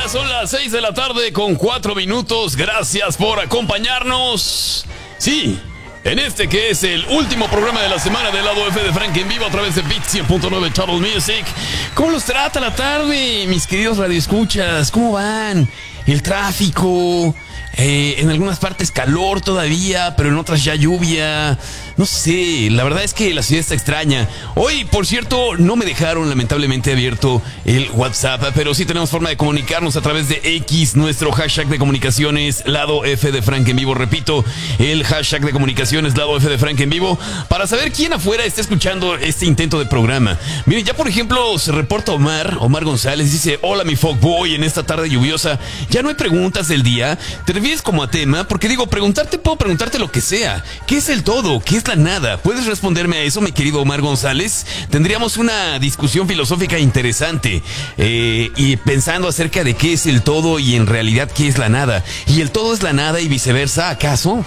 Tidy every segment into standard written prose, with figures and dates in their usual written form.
son las 6 de la tarde con 4 minutos. Gracias por acompañarnos. Sí, en este que es el último programa de la semana del lado F de Frank en vivo a través de Beat 100.9 Total Music. ¿Cómo los trata la tarde, mis queridos radioescuchas? ¿Cómo van? El tráfico, en algunas partes calor todavía, pero en otras ya lluvia. No sé, la verdad es que la ciudad está extraña. Hoy, por cierto, no me dejaron lamentablemente abierto el WhatsApp, pero sí tenemos forma de comunicarnos a través de X. Nuestro hashtag de comunicaciones lado F de Frank en vivo. Repito, el hashtag de comunicaciones lado F de Frank en vivo, para saber quién afuera está escuchando este intento de programa. Miren, ya por ejemplo se reporta Omar González, dice: hola mi fuckboy, en esta tarde lluviosa ya no hay preguntas del día. ¿Te refieres como a tema? Porque digo, puedo preguntarte lo que sea. ¿Qué es el todo? ¿Qué es la nada? ¿Puedes responderme a eso, mi querido Omar González? Tendríamos una discusión filosófica interesante, y pensando acerca de qué es el todo y en realidad qué es la nada. ¿Y el todo es la nada y viceversa, acaso?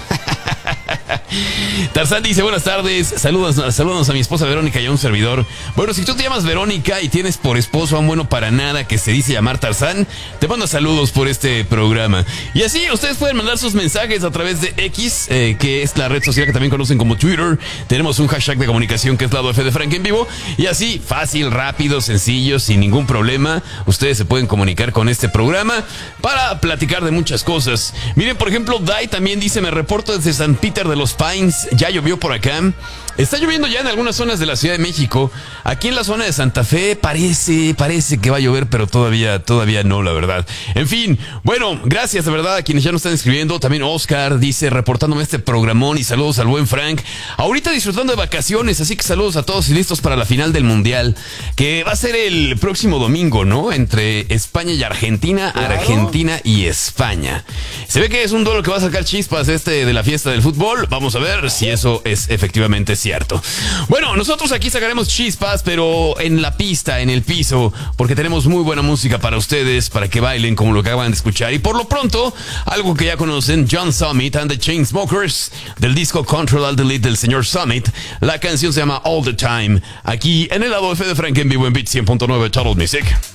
Tarzán dice: buenas tardes, saludos a mi esposa Verónica y a un servidor. Bueno, si tú te llamas Verónica y tienes por esposo a un bueno para nada que se dice llamar Tarzán, te mando saludos por este programa. Y así ustedes pueden mandar sus mensajes a través de X, que es la red social que también conocen como Twitter. Tenemos un hashtag de comunicación que es lado F de Frank en vivo. Y así, fácil, rápido, sencillo, sin ningún problema, ustedes se pueden comunicar con este programa para platicar de muchas cosas. Miren, por ejemplo, Dai también dice: me reporto desde San Peter de los Pines. Ya llovió por acá. Está lloviendo ya en algunas zonas de la Ciudad de México. Aquí en la zona de Santa Fe parece que va a llover, pero todavía no, la verdad. En fin, bueno, gracias de verdad a quienes ya nos están escribiendo. También Oscar dice: reportándome este programón y saludos al buen Frank. Ahorita disfrutando de vacaciones, así que saludos a todos y listos para la final del Mundial, que va a ser el próximo domingo, ¿no? Entre España y Argentina, claro. Argentina y España. Se ve que es un duelo que va a sacar chispas de la fiesta del fútbol. Vamos a ver si eso es efectivamente cierto. Bueno, nosotros aquí sacaremos chispas, pero en la pista, en el piso, porque tenemos muy buena música para ustedes, para que bailen como lo que acaban de escuchar. Y por lo pronto, algo que ya conocen: John Summit and the Chainsmokers, del disco Control Alt Delete del señor Summit. La canción se llama All the Time, aquí en el lado F de Frank en vivo en Beat 100.9 Total Music.